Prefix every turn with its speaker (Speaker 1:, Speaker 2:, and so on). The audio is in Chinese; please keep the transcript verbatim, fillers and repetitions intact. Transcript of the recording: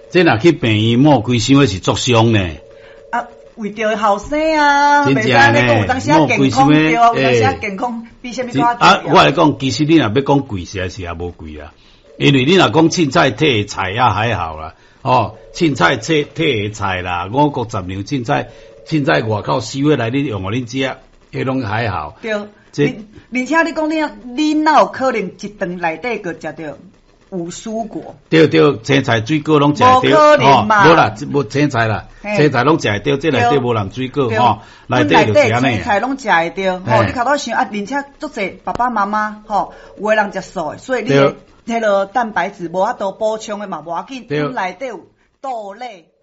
Speaker 1: 这若去病院摸规箱，是作伤呢。
Speaker 2: 啊，为着后生啊，
Speaker 1: 真正呢，
Speaker 2: 有当时健康对啊，有当时健康比什么较
Speaker 1: 啊，我来讲，其实你若要讲贵，实在是也无贵啦。因为你若讲凊彩体的菜也还好啦，哦，凊彩体体的菜啦，五谷杂粮凊彩凊彩外口收回来，你用互恁食，迄拢还好。
Speaker 2: 对，这而且你讲你你哪有可能一顿内底个食着有蔬果？对
Speaker 1: 对，青菜水果拢食得到，哦，无啦，无青菜啦，青菜拢食得到，这内底无人水果吼，内底就安尼。
Speaker 2: 青菜拢食会到，吼，你头拄想啊，而且足侪爸爸妈妈吼，有诶人食素，所以你迄落蛋白质无法度补充诶嘛，无要紧，内底有豆类。